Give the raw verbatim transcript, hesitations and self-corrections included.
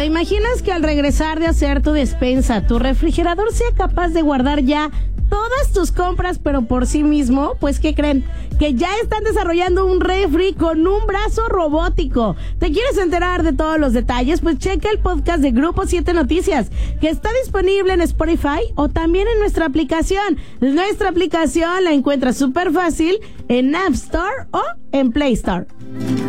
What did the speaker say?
¿Te imaginas que al regresar de hacer tu despensa, tu refrigerador sea capaz de guardar ya todas tus compras, pero por sí mismo? Pues, ¿qué creen? Que ya están desarrollando un refri con un brazo robótico. ¿Te quieres enterar de todos los detalles? Pues checa el podcast de Grupo siete Noticias, que está disponible en Spotify o también en nuestra aplicación. Nuestra aplicación la encuentras súper fácil en App Store o en Play Store.